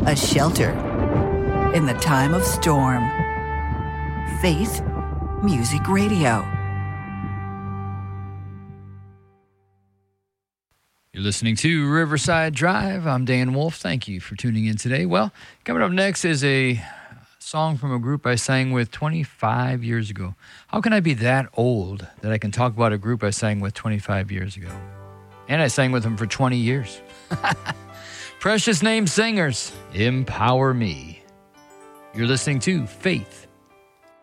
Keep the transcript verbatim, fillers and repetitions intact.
a shelter in the time of storm. Faith Music Radio. You're listening to Riverside Drive. I'm Dan Wolf. Thank you for tuning in today. Well, coming up next is a song from a group I sang with twenty-five years ago. How can I be that old that I can talk about a group I sang with twenty-five years ago? And I sang with them for twenty years. Precious Name Singers, Empower Me. You're listening to Faith